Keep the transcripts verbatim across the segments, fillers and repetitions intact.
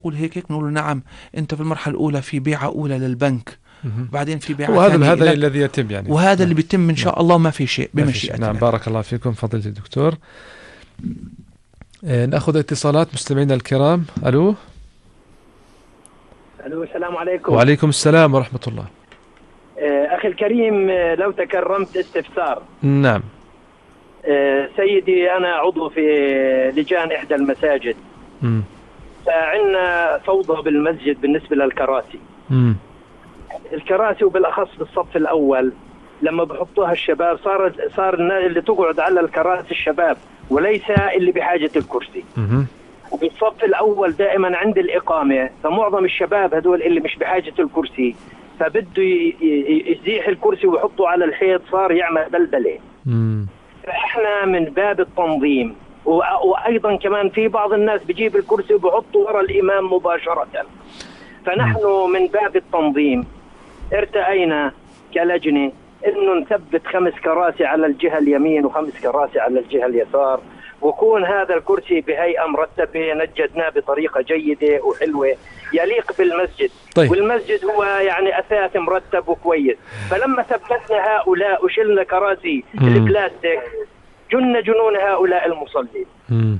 قول هيك هيك نقول له نعم، انت في المرحله الاولى في بيعه اولى للبنك، وبعدين في بيعه وهذا ثانيه هذا لك، الذي يتم يعني، وهذا نعم. اللي بيتم ان شاء نعم. الله، ما في شيء بمشيئه نعم. الله. بارك الله فيكم فضيلة الدكتور. آه ناخذ اتصالات مستمعينا الكرام. الو. الو السلام عليكم. وعليكم السلام ورحمة الله. آه اخي الكريم، آه لو تكرمت استفسار. نعم. آه سيدي، انا عضو في لجان احدى المساجد. امم فعندنا فوضى بالمسجد بالنسبه للكراسي. امم الكراسي وبالاخص بالصف الاول لما بحطوها الشباب، صار صار الناس اللي تقعد على الكراسي الشباب وليس اللي بحاجه الكرسي. امم بالصف الاول دائما عند الاقامه، فمعظم الشباب هذول اللي مش بحاجه الكرسي فبده يزيح الكرسي ويحطه على الحيط، صار يعمل بلبله. امم فاحنا من باب التنظيم، وايضا كمان في بعض الناس بيجيب الكرسي وبحطه ورا الامام مباشره. فنحن من باب التنظيم ارتأينا كلجنه انه نثبت خمس كراسي على الجهه اليمين وخمس كراسي على الجهه اليسار، وكون هذا الكرسي بهيئه مرتبه نجدناه بطريقه جيده وحلوه يليق بالمسجد. طيب. والمسجد هو يعني اثاث مرتب وكويس. فلما ثبتنا هؤلاء وشلنا كراسي البلاستيك جن جنون هؤلاء المصلين. امم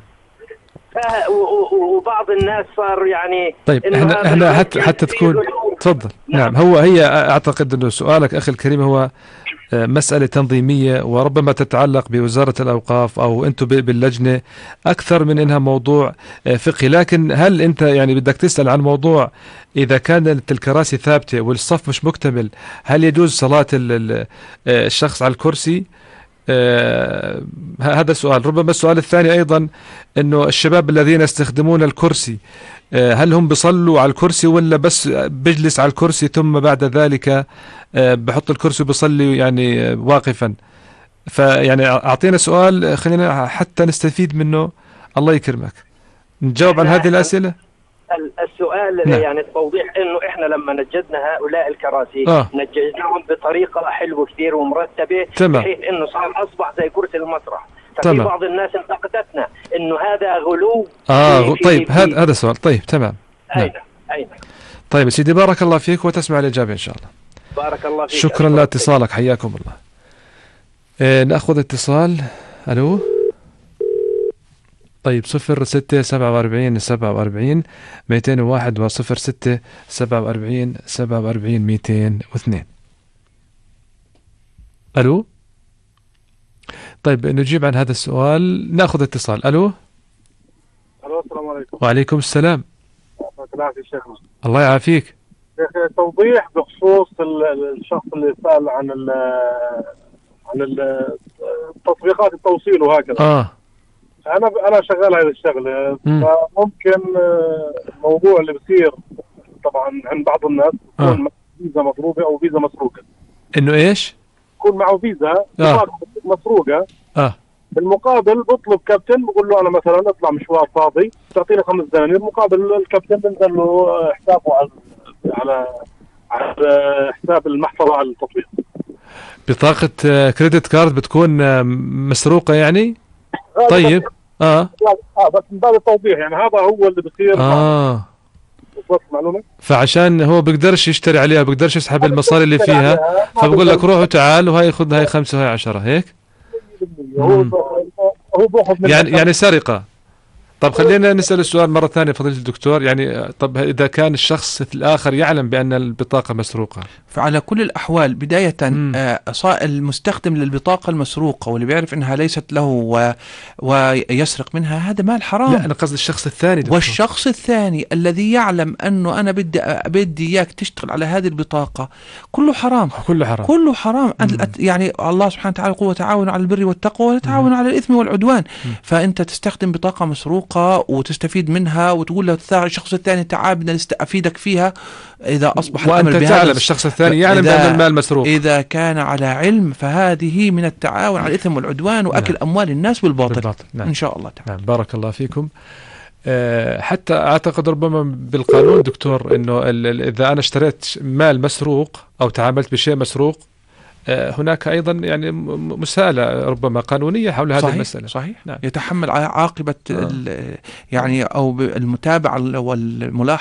وبعض الناس صار يعني طيب احنا احنا حتى حتى تكون تفضل. نعم. نعم. هو هي اعتقد انه سؤالك اخي الكريم هو مسألة تنظيمية، وربما تتعلق بوزارة الأوقاف أو أنتم باللجنة أكثر من أنها موضوع فقهي. لكن هل أنت يعني بدك تسأل عن موضوع إذا كانت الكراسي ثابتة والصف مش مكتمل، هل يجوز صلاة الشخص على الكرسي؟ آه هذا السؤال. ربما السؤال الثاني أيضا أنه الشباب الذين يستخدمون الكرسي آه هل هم بيصلوا على الكرسي ولا بس بجلس على الكرسي ثم بعد ذلك آه بحط الكرسي وبيصلي يعني آه واقفا؟ فيعني أعطينا سؤال خلينا حتى نستفيد منه. الله يكرمك نجاوب عن هذه الأسئلة. السؤال نعم. يعني التوضيح انه احنا لما نجدنا هؤلاء الكراسي آه. نجدناهم بطريقه حلوه كثير ومرتبه، تمام. بحيث انه صار اصبح زي كرسي المسرح. ففي تمام. بعض الناس انتقدتنا انه هذا غلو. اه في طيب هذا هذا سؤال. طيب تمام. اين نعم. اين طيب سيدي بارك الله فيك وتسمع الاجابه ان شاء الله. بارك الله فيك. شكرا لاتصالك، حياكم الله. آه ناخذ اتصال. الو. طيب صفر ستة سبعة وأربعين سبعة وأربعين مئتين وواحد وصفر ستة سبعة وأربعين سبعة وأربعين مئتين واثنين. ألو. طيب نجيب عن هذا السؤال. نأخذ اتصال. ألو. ألو السلام عليكم. وعليكم السلام. الله يعافيك. توضيح بخصوص الشخص اللي سأل عن ال عن تطبيقات التوصيل وهكذا. آه. انا انا شغال هذه الشغله، فممكن الموضوع اللي بصير طبعا عند بعض الناس يكون آه. فيزا مضروبه او فيزا مسروقه. انه ايش؟ يكون معه فيزا آه. مسروقه. اه بالمقابل بطلب كابتن، بقول له انا مثلا اطلع مشوار فاضي تعطيني خمس دنانير، مقابل الكابتن بنزل له حسابه على على على حساب المحفظه على التطبيق. بطاقه كريدت كارد بتكون مسروقه يعني؟ طيب اه اه بس من باب التوضيح يعني هذا هو اللي بصير. اه وصلت معلومه؟ فعشان هو بيقدرش يشتري عليها، بيقدرش يسحب المصاري اللي فيها، فبقول لك روح وتعال وهي خذ هاي خمسة وهي عشرة هيك. هو هو بياخذ يعني يعني سرقه. طب خلينا نسأل السؤال مرة ثانية فضيلة الدكتور، يعني طب إذا كان الشخص الآخر يعلم بأن البطاقة مسروقة؟ فعلى كل الأحوال بداية آه المستخدم للبطاقة المسروقة واللي بيعرف أنها ليست له و... ويسرق منها، هذا مال حرام. لا أنا قصد الشخص الثاني دكتور. والشخص الثاني الذي يعلم أنه أنا بدي بدي إياك تشتغل على هذه البطاقة كله حرام. كله حرام. كله حرام. يعني الله سبحانه وتعالى يقول وتعاونوا على البر والتقوى ولا تعاونوا على الإثم والعدوان. مم. فأنت تستخدم بطاقة مسروقة وتستفيد منها وتقول له الشخص الثاني تعال بدنا افيدك فيها. اذا اصبح وانت تعلم الشخص الثاني يعلم بان المال مسروق، اذا كان على علم فهذه من التعاون على الاثم والعدوان واكل نعم. اموال الناس بالباطل, بالباطل. نعم. ان شاء الله تعالى. نعم. بارك الله فيكم. أه حتى اعتقد ربما بالقانون دكتور انه اذا انا اشتريت مال مسروق او تعاملت بشيء مسروق هناك أيضا يعني مساءلة ربما قانونية حول هذه صحيح المسألة. صحيح نعم. يتحمل عاقبة آه. يعني أو المتابعة والملاحظة